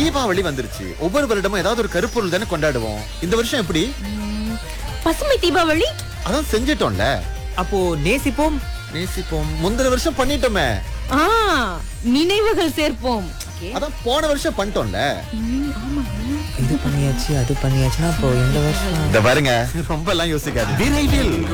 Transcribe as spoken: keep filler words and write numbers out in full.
தீபாவளி வந்துருச்சு. ஒவ்வொரு வருடமும் ஏதாவது ஒரு கருப்பொருள் தானே கொண்டாடுவோம். இந்த வருஷம் எப்படி? ம், பசுமை தீபாவளி. அதான் செஞ்சிட்டோம்ல. அப்போ நேசிப்போம். நேசிப்போம் முந்தின வருஷம் பண்ணிட்டோமே. ஆ, நினைவுகள் சேர்ப்போம். அதான் போன வருஷம் பண்ணிட்டோம்ல. ம், ஆமா. இது பண்ணியாச்சு அது பண்ணியாச்சுன்னா அப்போ இந்த வருஷம் இந்த பாருங்க, ரொம்ப எல்லாம் யோசிக்காது. விரைவில்